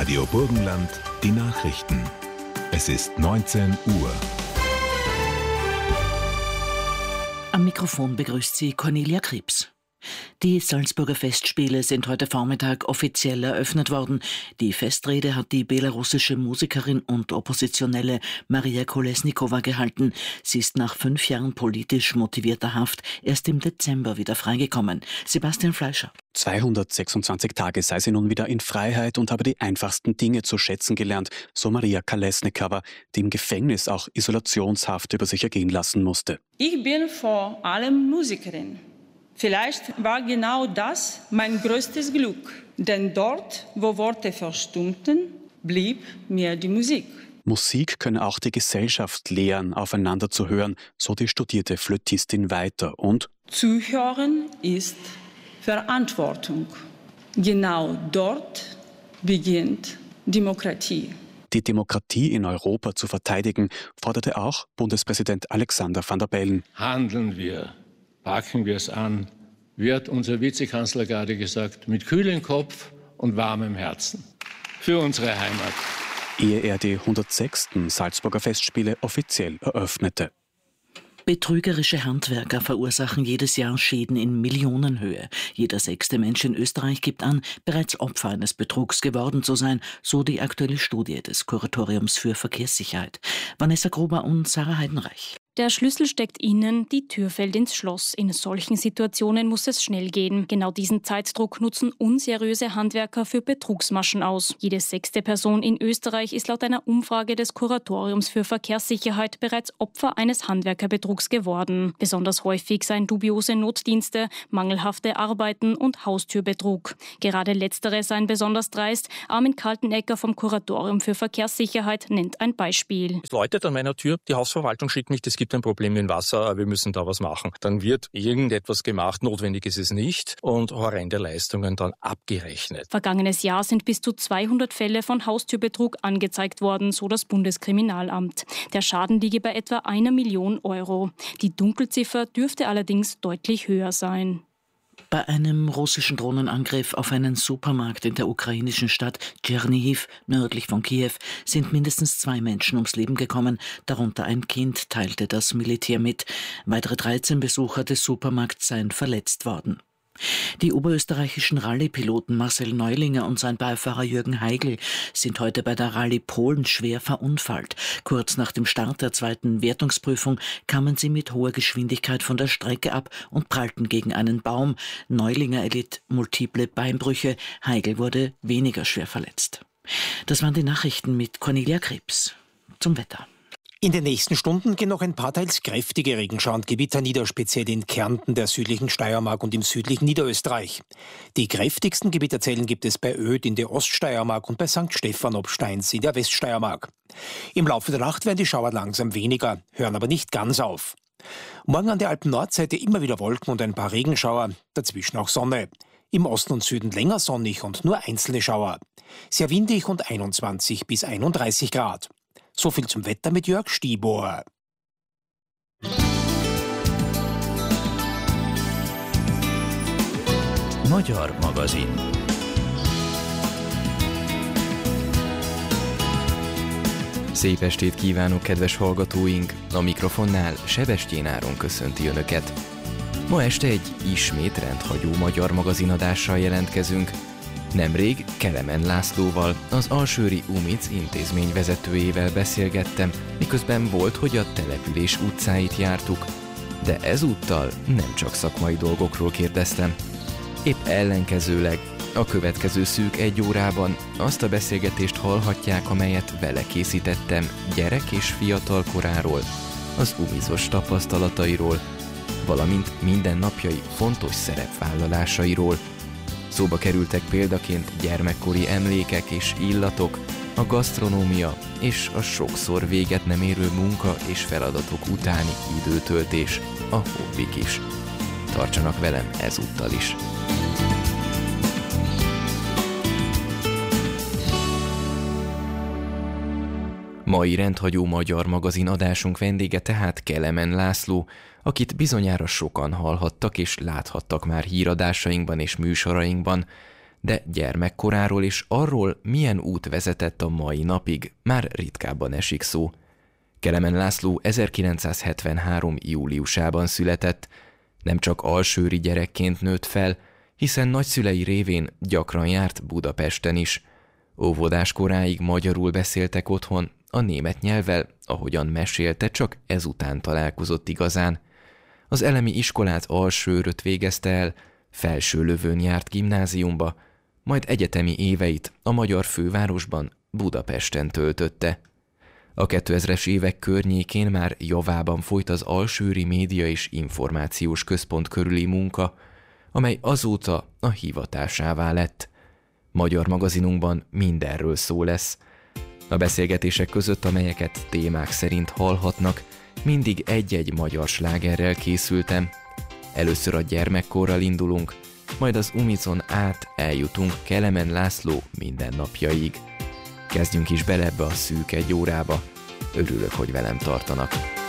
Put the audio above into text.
Radio Burgenland, die Nachrichten. Es ist 19 Uhr. Am Mikrofon begrüßt sie Cornelia Krebs. Die Salzburger Festspiele sind heute Vormittag offiziell eröffnet worden. Die Festrede hat die belarussische Musikerin und Oppositionelle Maria Kolesnikova gehalten. Sie ist nach 5 Jahren politisch motivierter Haft erst im Dezember wieder freigekommen. Sebastian Fleischer. 226 Tage sei sie nun wieder in Freiheit und habe die einfachsten Dinge zu schätzen gelernt, so Maria Kolesnikova, die im Gefängnis auch Isolationshaft über sich ergehen lassen musste. Ich bin vor allem Musikerin. Vielleicht war genau das mein größtes Glück, denn dort, wo Worte verstummten, blieb mir die Musik. Musik könne auch die Gesellschaft lehren, aufeinander zu hören, so die studierte Flötistin weiter. Und Zuhören ist Verantwortung. Genau dort beginnt Demokratie. Die Demokratie in Europa zu verteidigen, forderte auch Bundespräsident Alexander Van der Bellen. Handeln wir. Packen wir es an, wie hat unser Vizekanzler gerade gesagt, mit kühlem Kopf und warmem Herzen für unsere Heimat. Ehe er die 106. Salzburger Festspiele offiziell eröffnete. Betrügerische Handwerker verursachen jedes Jahr Schäden in Millionenhöhe. Jeder 6. Mensch in Österreich gibt an, bereits Opfer eines Betrugs geworden zu sein, so die aktuelle Studie des Kuratoriums für Verkehrssicherheit. Vanessa Gruber und Sarah Heidenreich. Der Schlüssel steckt innen, die Tür fällt ins Schloss. In solchen Situationen muss es schnell gehen. Genau diesen Zeitdruck nutzen unseriöse Handwerker für Betrugsmaschen aus. Jede 6. Person in Österreich ist laut einer Umfrage des Kuratoriums für Verkehrssicherheit bereits Opfer eines Handwerkerbetrugs geworden. Besonders häufig seien dubiose Notdienste, mangelhafte Arbeiten und Haustürbetrug. Gerade letztere seien besonders dreist. Armin Kaltenecker vom Kuratorium für Verkehrssicherheit nennt ein Beispiel. Es läutet an meiner Tür, die Hausverwaltung schickt mich, es gibt ein Problem mit dem Wasser, wir müssen da was machen. Dann wird irgendetwas gemacht, notwendig ist es nicht und horrende Leistungen dann abgerechnet. Vergangenes Jahr sind bis zu 200 Fälle von Haustürbetrug angezeigt worden, so das Bundeskriminalamt. Der Schaden liege bei etwa 1 Million Euro. Die Dunkelziffer dürfte allerdings deutlich höher sein. Bei einem russischen Drohnenangriff auf einen Supermarkt in der ukrainischen Stadt Tschernihiv, nördlich von Kiew, sind mindestens 2 Menschen ums Leben gekommen, darunter ein Kind, teilte das Militär mit. Weitere 13 Besucher des Supermarkts seien verletzt worden. Die oberösterreichischen Rallye-Piloten Marcel Neulinger und sein Beifahrer Jürgen Heigl sind heute bei der Rallye Polen schwer verunfallt. Kurz nach dem Start der 2. Wertungsprüfung kamen sie mit hoher Geschwindigkeit von der Strecke ab und prallten gegen einen Baum. Neulinger erlitt multiple Beinbrüche, Heigl wurde weniger schwer verletzt. Das waren die Nachrichten mit Cornelia Krebs. Zum Wetter. In den nächsten Stunden gehen noch ein paar teils kräftige Regenschauer und Gewitter nieder, speziell in Kärnten, der südlichen Steiermark und im südlichen Niederösterreich. Die kräftigsten Gewitterzellen gibt es bei Oedt in der Oststeiermark und bei St. Stephan ob Steins in der Weststeiermark. Im Laufe der Nacht werden die Schauer langsam weniger, hören aber nicht ganz auf. Morgen an der Alpen-Nordseite immer wieder Wolken und ein paar Regenschauer, dazwischen auch Sonne. Im Osten und Süden länger sonnig und nur einzelne Schauer. Sehr windig und 21 bis 31 Grad. So viel zum Wetter mit Jörg Stiebohr. Magyar magazin. Szép estét kívánok, kedves hallgatóink! A mikrofonnál Sebestyén Áron köszönti Önöket. Ma este egy ismét rendhagyó magyar magazinadással jelentkezünk. Nemrég Kelemen Lászlóval, az Alsőri UMIC intézmény vezetőjével beszélgettem, miközben volt, hogy a település utcáit jártuk. De ezúttal nem csak szakmai dolgokról kérdeztem. Épp ellenkezőleg, a következő szűk 1 órában azt a beszélgetést hallhatják, amelyet vele készítettem gyerek és fiatal koráról, az UMIC-os tapasztalatairól, valamint mindennapjai fontos szerepvállalásairól. Szóba kerültek példaként gyermekkori emlékek és illatok, a gasztronómia és a sokszor véget nem érő munka és feladatok utáni időtöltés, a hobbik is. Tartsanak velem ezúttal is! Mai rendhagyó magyar magazin adásunk vendége tehát Kelemen László, akit bizonyára sokan hallhattak és láthattak már híradásainkban és műsorainkban, de gyermekkoráról és arról, milyen út vezetett a mai napig, már ritkábban esik szó. Kelemen László 1973. júliusában született, nem csak alsőri gyerekként nőtt fel, hiszen nagyszülei révén gyakran járt Budapesten is. Óvodás koráig magyarul beszéltek otthon, a német nyelvvel, ahogyan mesélte, csak ezután találkozott igazán. Az elemi iskolát Alsőröt végezte el, Felsőlövőn járt gimnáziumba, majd egyetemi éveit a magyar fővárosban, Budapesten töltötte. A 2000-es évek környékén már javában folyt az Alsőri Média és Információs Központ körüli munka, amely azóta a hivatásává lett. Magyar magazinunkban mindenről szó lesz. A beszélgetések között, amelyeket témák szerint hallhatnak, mindig egy-egy magyar slágerrel készültem. Először a gyermekkorral indulunk, majd az Umicon át eljutunk Kelemen László mindennapjaig. Kezdjünk is bele ebbe a szűk egy órába. Örülök, hogy velem tartanak.